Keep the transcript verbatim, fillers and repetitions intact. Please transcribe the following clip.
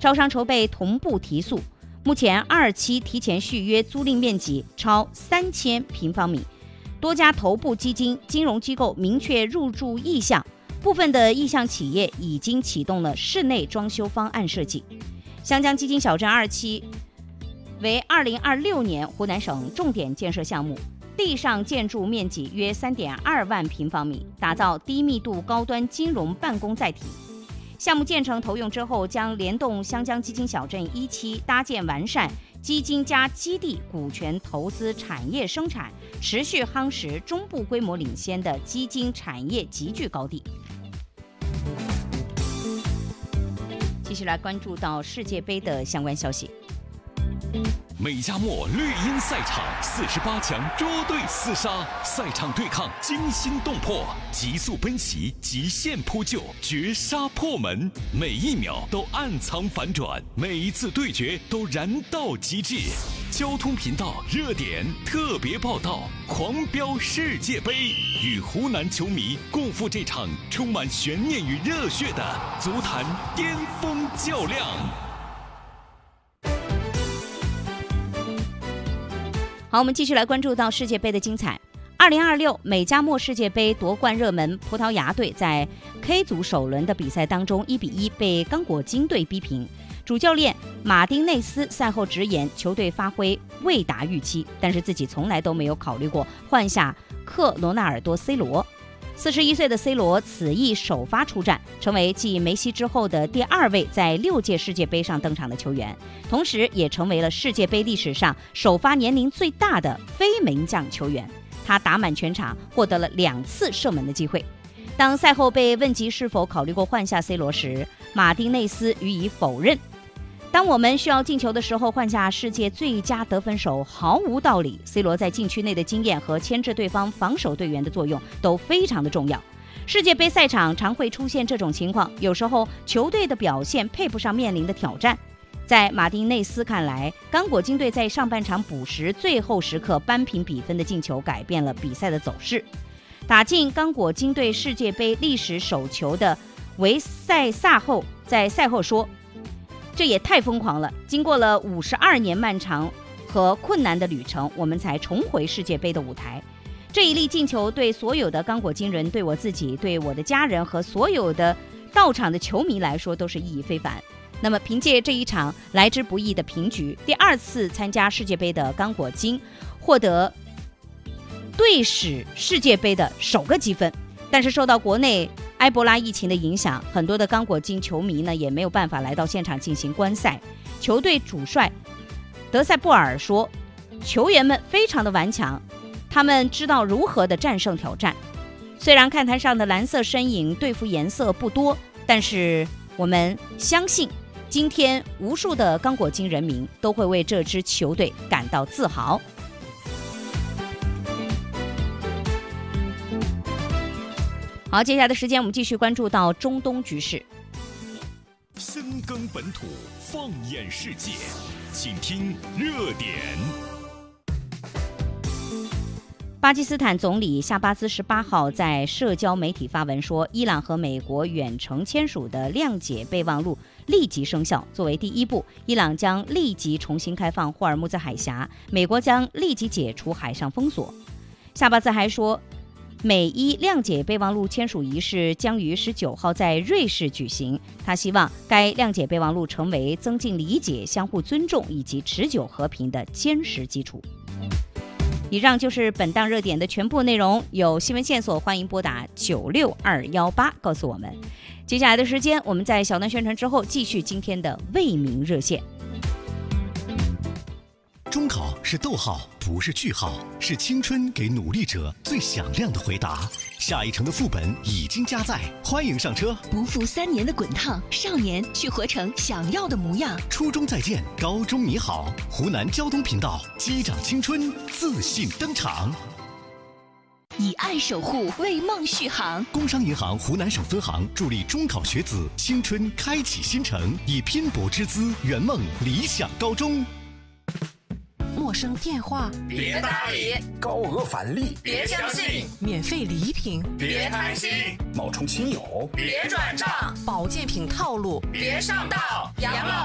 招商筹备同步提速。目前二期提前续约租赁面积超三千平方米，多家头部基金、金融机构明确入驻意向，部分的意向企业已经启动了室内装修方案设计。湘江基金小镇二期为二零二六年湖南省重点建设项目，地上建筑面积约 三点二万平方米，打造低密度高端金融办公载体。项目建成投用之后，将联动湘江基金小镇一期搭建完善基金加基地股权投资产业生产，持续夯实中部规模领先的基金产业集聚高地。继续来关注到世界杯的相关消息。 美加墨绿茵赛场四十八强捉对厮杀，赛场对抗惊心动魄，急速奔袭，极限扑救，绝杀破门，每一秒都暗藏反转，每一次对决都燃到极致。交通频道热点特别报道，狂飙世界杯，与湖南球迷共赴这场充满悬念与热血的足坛巅峰较量。 好，我们继续来关注到世界杯的精彩。二零二六美加墨世界杯夺冠热门葡萄牙队在 K 组首轮的比赛当中一比一被刚果金队逼平。主教练马丁内斯赛后直言，球队发挥未达预期，但是自己从来都没有考虑过换下克罗纳尔多 C 罗。四十一岁的 C 罗此役首发出战，成为继梅西之后的第二位在六届世界杯上登场的球员，同时也成为了世界杯历史上首发年龄最大的非门将球员。他打满全场，获得了两次射门的机会。当赛后被问及是否考虑过换下 C 罗时，马丁内斯予以否认。当我们需要进球的时候，换下世界最佳得分手毫无道理。C 罗在禁区内的经验和牵制对方防守队员的作用都非常的重要。世界杯赛场常会出现这种情况，有时候球队的表现配不上面临的挑战。在马丁内斯看来，刚果金队在上半场补时最后时刻扳平比分的进球改变了比赛的走势。打进刚果金队世界杯历史首球的维塞萨后在赛后说，这也太疯狂了，经过了五十二年漫长和困难的旅程，我们才重回世界杯的舞台。这一粒进球对所有的刚果金人，对我自己，对我的家人和所有的到场的球迷来说都是意义非凡。那么凭借这一场来之不易的平局，第二次参加世界杯的刚果金获得队史世界杯的首个积分。但是受到国内埃博拉疫情的影响，很多的刚果金球迷呢也没有办法来到现场进行观赛。球队主帅德塞布尔说，球员们非常的顽强，他们知道如何的战胜挑战。虽然看台上的蓝色身影队服颜色不多，但是我们相信今天无数的刚果金人民都会为这支球队感到自豪。好，接下来的时间我们继续关注到中东局势。 深耕本土，放眼世界，请听热点。 巴基斯坦总理夏巴兹十八号在社交媒体发文说，伊朗和美国远程签署的谅解备忘录立即生效。作为第一步，伊朗将立即重新开放霍尔木兹海峡，美国将立即解除海上封锁。夏巴兹还说，美伊谅解备忘录签署仪式将于十九号在瑞士举行。他希望该谅解备忘录成为增进理解、相互尊重以及持久和平的坚实基础。以上就是本档热点的全部内容，有新闻线索欢迎拨打九六二一八告诉我们。接下来的时间，我们在小段宣传之后继续今天的为民热线。 中考是逗号，不是句号，是青春给努力者最响亮的回答。下一城的副本已经加载，欢迎上车。 不负三年的滚烫，少年去活成想要的模样。 初中再见，高中你好。湖南交通频道，击掌青春，自信登场。 以爱守护，为梦续航。 工商银行湖南省分行助力中考学子青春开启新程，以拼搏之姿圆梦理想高中。 陌生电话别搭理， 高额返利别相信， 免费礼品别贪心， 冒充亲友别转账， 保健品套路别上当，养老